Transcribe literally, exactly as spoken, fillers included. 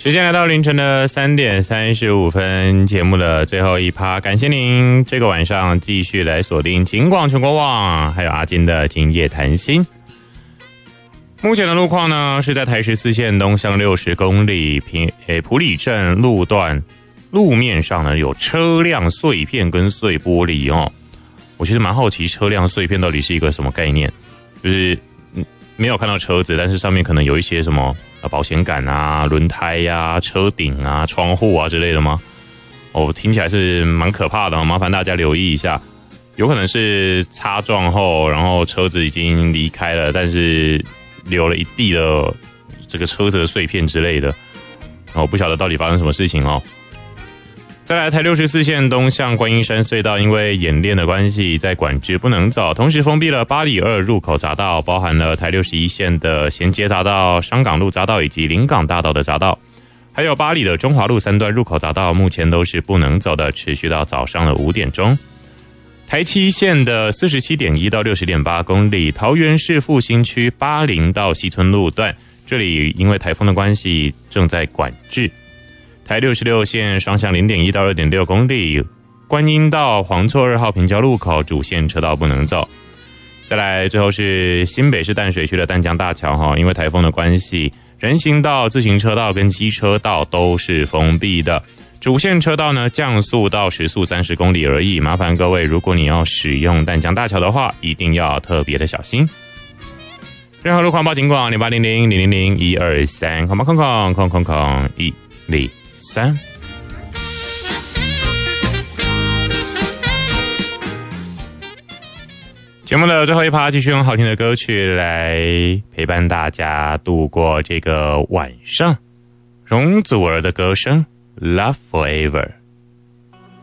时间来到凌晨的三点三十五分，节目的最后一趴，感谢您这个晚上继续来锁定警广全国网，还有阿金的今夜谈心。目前的路况呢，是在台十四线东向六十公里平诶埔里镇路段路面上呢有车辆碎片跟碎玻璃哦。我其实蛮好奇车辆碎片到底是一个什么概念，就是没有看到车子，但是上面可能有一些什么保险杆啊、轮胎啊、车顶啊、窗户啊之类的吗？哦，听起来是蛮可怕的，麻烦大家留意一下。有可能是擦撞后，然后车子已经离开了，但是留了一地的这个车子的碎片之类的。哦，不晓得到底发生什么事情哦。再来，台六十四线东向观音山隧道，因为演练的关系，在管制不能走，同时封闭了八里二入口匝道，包含了台六十一线的衔接匝道、商港路匝道以及临港大道的匝道，还有八里的中华路三段入口匝道，目前都是不能走的，持续到早上的五点钟。台七线的 四十七点一 到 六十点八 公里，桃园市复兴区八零到西村路段，这里因为台风的关系正在管制。台六十六线双向 零点一 到 二点六 公里，观音到黄厝二号平交路口主线车道不能走。再来，最后是新北市淡水区的淡江大桥，因为台风的关系，人行道、自行车道跟机车道都是封闭的。主线车道呢降速到时速三十公里而已，麻烦各位，如果你要使用淡江大桥的话，一定要特别的小心。任何路况报警广零八零零零零零一二三，空空空空空空一零三。节目的最后一趴，继续用好听的歌曲来陪伴大家度过这个晚上。容祖儿的歌声 Love Forever。